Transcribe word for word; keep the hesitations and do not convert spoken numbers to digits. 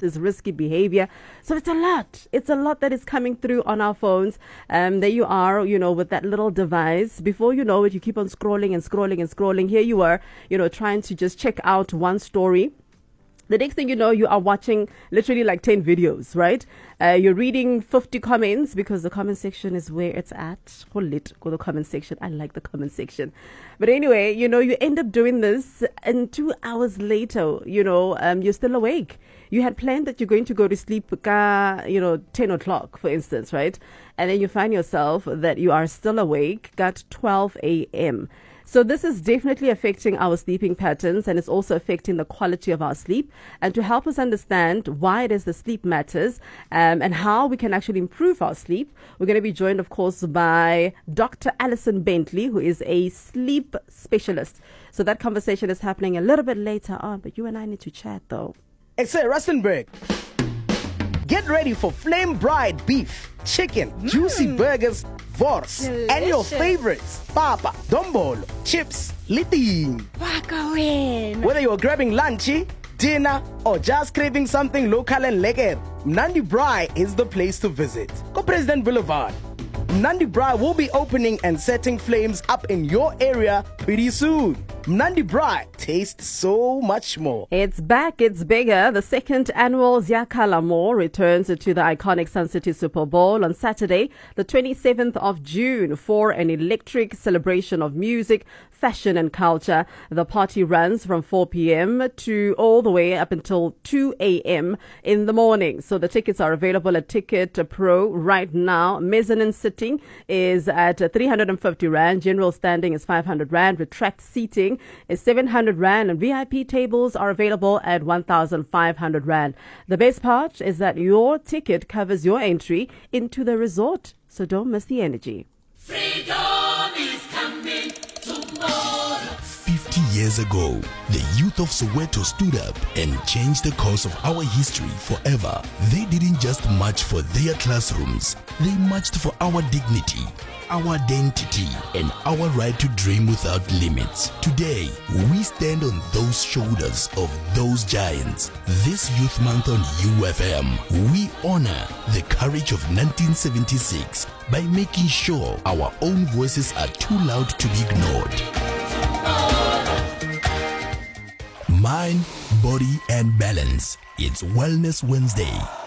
is risky behavior. So it's a lot. It's a lot that is coming through on our phones. Um, there you are, you know, with that little device. Before you know it, you keep on scrolling and scrolling and scrolling. Here you are, you know, trying to just check out one story. The next thing you know, you are watching literally like ten videos, right? Uh, you're reading fifty comments because the comment section is where it's at. Hold it, go to the comment section. I like the comment section. But anyway, you know, you end up doing this and two hours later, you know, um, you're still awake. You had planned that you're going to go to sleep, you know, ten o'clock, for instance, right? And then you find yourself that you are still awake at twelve a.m. So this is definitely affecting our sleeping patterns, and it's also affecting the quality of our sleep. And to help us understand why it is the sleep matters um, and how we can actually improve our sleep, we're going to be joined, of course, by Doctor Alison Bentley, who is a sleep specialist. So that conversation is happening a little bit later on, but you and I need to chat, though. It's a Rustenburg. Get ready for flame broiled beef, chicken, mm. juicy burgers, wors, delicious. And your favorites, papa, dombolo, chips, liting. Whether you're grabbing lunchy, dinner, or just craving something local and lekker, Mnandi Braai is the place to visit. Go President Boulevard. Mnandi Braai will be opening and setting flames up in your area pretty soon. Mnandi Braai tastes so much more. It's back, it's bigger. The second annual Ziyakhala Mall returns to the iconic Sun City Super Bowl on Saturday, the twenty-seventh of June, for an electric celebration of music, fashion and culture. The party runs from four p.m. to all the way up until two a.m. in the morning. So the tickets are available at Ticket Pro right now. Mezzanine sitting is at three hundred fifty rand. General standing is five hundred rand. Retract seating is seven hundred rand, and V I P tables are available at one thousand five hundred rand. The best part is that your ticket covers your entry into the resort, so don't miss the energy. Freedom is coming tomorrow. fifty years ago, the youth of Soweto stood up and changed the course of our history forever. They didn't just march for their classrooms, they marched for our dignity, our identity, and our right to dream without limits. Today, we stand on those shoulders of those giants. This Youth Month on U F M, we honor the courage of nineteen seventy-six by making sure our own voices are too loud to be ignored. Mind, body, and balance. It's Wellness Wednesday.